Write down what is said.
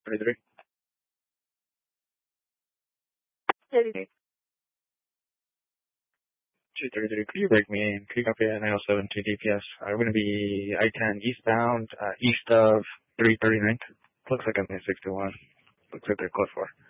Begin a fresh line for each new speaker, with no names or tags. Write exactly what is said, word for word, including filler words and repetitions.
thirty-three.
thirty-three.
two thirty-three. Could you break me in? Could you copy at nine oh seven to D P S? Uh, we're going to be I ten eastbound, uh, east of three thirty-nine. Looks like I'm in sixty-one. Looks like they're close for.